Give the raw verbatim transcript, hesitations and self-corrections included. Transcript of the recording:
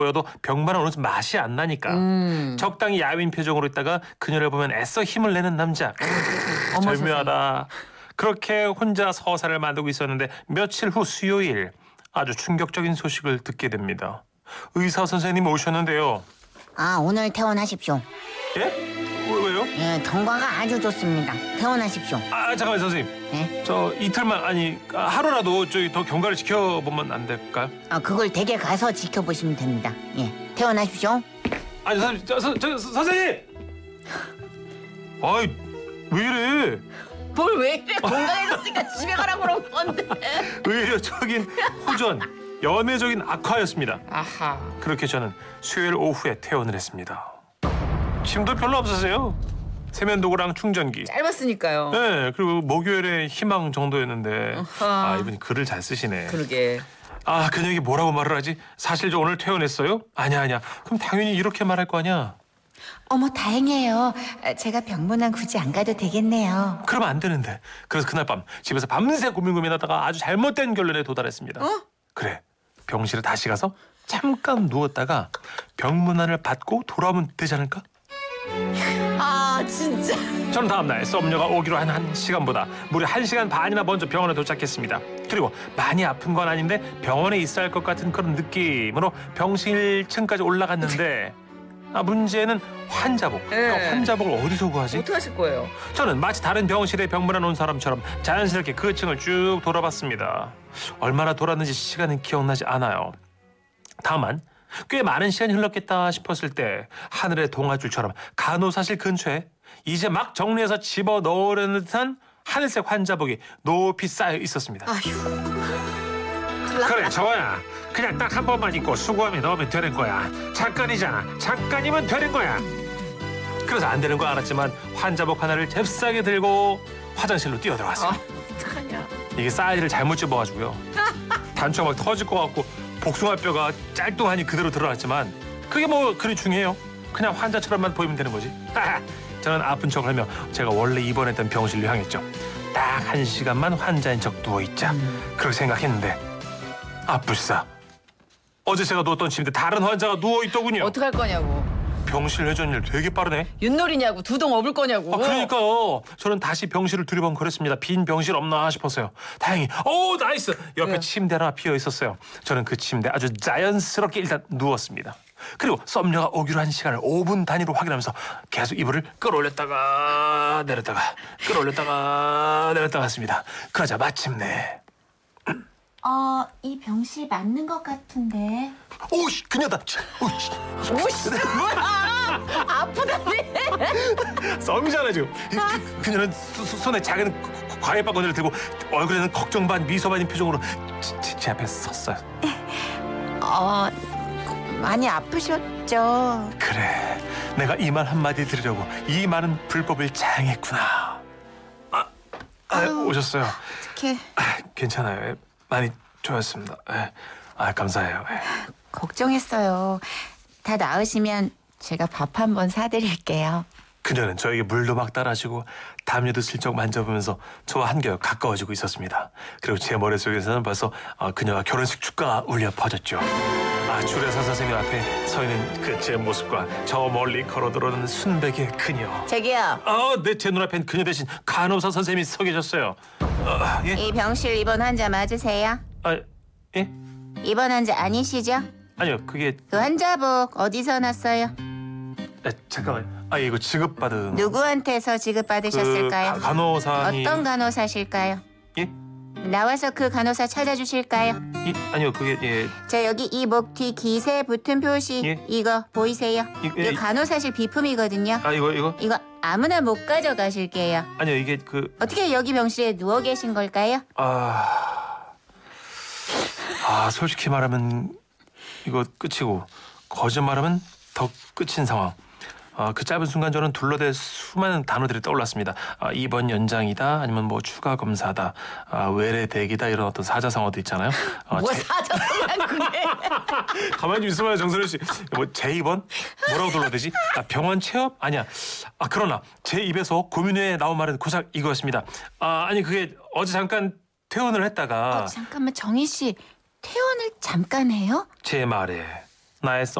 보여도 병만은 오는 맛이 안 나니까. 음. 적당히 야윈 표정으로 있다가 그녀를 보면 애써 힘을 내는 남자. 어머, 절묘하다. 그렇게 혼자 서사를 만들고 있었는데 며칠 후 수요일 아주 충격적인 소식을 듣게 됩니다. 의사 선생님 오셨는데요. 아, 오늘 퇴원하십시오. 예? 왜, 왜요? 예, 경과가 아주 좋습니다. 퇴원하십시오. 아 잠깐만 선생님. 예? 저 이틀만 아니 아, 하루라도 저기 더 경과를 지켜보면 안 될까요? 아, 그걸 댁에 가서 지켜보시면 됩니다. 예, 퇴원하십시오. 아니 선생님, 저, 저, 저, 선생님. 아이 왜 이래? 뭘 왜 이래? 건강해졌으니까 집에 가라고 그런 건데. 의료적인 호전, 연애적인 악화였습니다. 아하. 그렇게 저는 수요일 오후에 퇴원을 했습니다. 짐도 별로 없었어요. 세면도구랑 충전기. 짧았으니까요. 네, 그리고 목요일에 희망 정도였는데 아하. 아 이분이 글을 잘 쓰시네. 그러게. 아 그녀에게 뭐라고 말을 하지? 사실 저 오늘 퇴원했어요? 아니야 아니야. 그럼 당연히 이렇게 말할 거 아니야. 어머, 다행이에요. 제가 병문안 굳이 안 가도 되겠네요. 그러면 안 되는데. 그래서 그날 밤 집에서 밤새 고민 고민하다가 아주 잘못된 결론에 도달했습니다. 어? 그래, 병실에 다시 가서 잠깐 누웠다가 병문안을 받고 돌아오면 되지 않을까? 아, 진짜. 저는 다음날 썸녀가 오기로 한 한 시간보다 무려 한 시간 반이나 먼저 병원에 도착했습니다. 그리고 많이 아픈 건 아닌데 병원에 있어야 할 것 같은 그런 느낌으로 병실 일 층까지 올라갔는데 아 문제는 환자복. 그러니까 네. 환자복을 어디서 구하지? 어떻게 하실 거예요? 저는 마치 다른 병실에 병문안 온 사람처럼 자연스럽게 그 층을 쭉 돌아봤습니다. 얼마나 돌았는지 시간은 기억나지 않아요. 다만 꽤 많은 시간이 흘렀겠다 싶었을 때 하늘의 동아줄처럼 간호사실 근처에 이제 막 정리해서 집어넣으려는 듯한 하늘색 환자복이 높이 쌓여 있었습니다. 아휴. 그래 저거야. 그냥 딱 한 번만 입고 수고하면 넣으면 되는 거야. 잠깐이잖아. 잠깐이면 되는 거야. 그래서 안 되는 거 알았지만 환자복 하나를 잽싸게 들고 화장실로 뛰어들어갔어요. 아, 어떡하냐. 이게 사이즈를 잘못 집어가지고요. 단추가 막 터질 것 같고 복숭아뼈가 짤뚱하니 그대로 드러났지만 그게 뭐 그리 중요해요. 그냥 환자처럼만 보이면 되는 거지. 저는 아픈 척하며 제가 원래 입원했던 병실로 향했죠. 딱 한 시간만 환자인 척 누워있자. 음. 그렇게 생각했는데 아 불사. 어제 제가 누웠던 침대 다른 환자가 누워있더군요. 어떡할 거냐고. 병실 회전율 되게 빠르네. 윷놀이냐고. 두동 업을 거냐고. 아, 그러니까요. 저는 다시 병실을 두리번거렸습니다. 빈 병실 없나 싶었어요. 다행히 오 나이스. 옆에 네. 침대 하나 비어 있었어요. 저는 그 침대 아주 자연스럽게 일단 누웠습니다. 그리고 썸녀가 오기로 한 시간을 오 분 단위로 확인하면서 계속 이불을 끌어올렸다가 내렸다가 끌어올렸다가 내렸다가 했습니다. 그러자 마침내 어, 이 병실 맞는 것 같은데. 오씨 그녀다. 오씨 오씨, 뭐야? 아프다네. 썸이잖아 지금. 그, 그녀는 수, 수, 손에 작은 과일 바구니를 들고 얼굴에는 걱정 반 미소 반인 표정으로 제, 제, 제 앞에 섰어요. 어, 많이 아프셨죠? 그래, 내가 이 말 한마디 들으려고 이 많은 불법을 자행했구나. 아, 아 아유. 오셨어요. 어떡해. 아, 괜찮아요. 예, 많이 좋았습니다. 예. 아 감사해요. 예. 걱정했어요. 다 나으시면 제가 밥 한 번 사드릴게요. 그녀는 저에게 물도 막 따라주고 담요도 슬쩍 만져보면서 저와 한결 가까워지고 있었습니다. 그리고 제 머릿속에서는 벌써 어, 그녀가 결혼식 축가가 울려 퍼졌죠. 아, 줄에서 선생님 앞에 서 있는 그 제 모습과 저 멀리 걸어 들어오는 순백의 그녀. 저기요. 아, 네, 제 눈앞엔 그녀 대신 간호사 선생님이 서 계셨어요. 아, 예? 이 병실 입원 환자 맞으세요? 아, 예? 입원 환자 아니시죠? 아니요, 그게 그 환자복 어디서 났어요? 아, 잠깐만. 아, 이거 지급받은 누구한테서 지급받으셨을까요? 그 가, 간호사님. 어떤 간호사실까요? 예? 나와서 그 간호사 찾아주실까요? 예? 아니요, 그게 예. 저 여기 이 목 뒤 기세 붙은 표시 예? 이거 보이세요? 이- 예, 이거 간호사실 비품이거든요. 아, 이거 이거 이거 아무나 못 가져가실게요. 아니요, 이게 그 어떻게 여기 병실에 누워 계신 걸까요? 아, 아 솔직히 말하면 이거 끝이고 거짓말하면 더 끝인 상황. 아, 그 짧은 순간 저는 둘러대 수많은 단어들이 떠올랐습니다. 아, 입원 연장이다, 아니면 뭐 추가 검사다, 아, 외래 대기다 이런 어떤 사자성어도 있잖아요. 아, 뭐 제- 사자성어야 그게? 가만히 좀 있어봐요, 정선우 씨. 뭐 재입원? 뭐라고 둘러대지? 아, 병원 체험? 아니야. 아, 그러나 제 입에서 고민회에 나온 말은 고작 이거였습니다. 아, 아니 그게 어제 잠깐 퇴원을 했다가 어, 잠깐만 정희 씨 퇴원을 잠깐 해요? 제 말에 나의